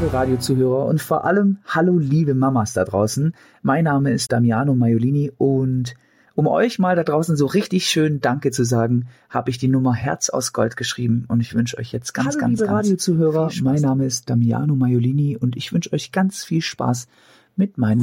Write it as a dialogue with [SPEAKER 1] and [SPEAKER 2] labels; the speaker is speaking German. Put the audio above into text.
[SPEAKER 1] liebe Radiozuhörer und vor allem hallo liebe Mamas da draußen. Mein Name ist Damiano Maiolini und um euch mal da draußen so richtig schön Danke zu sagen, habe ich die Nummer Herz aus Gold geschrieben und ich wünsche euch jetzt ganz liebe Radiozuhörer. Mein Name ist Damiano Maiolini und ich wünsche euch ganz viel Spaß mit meinen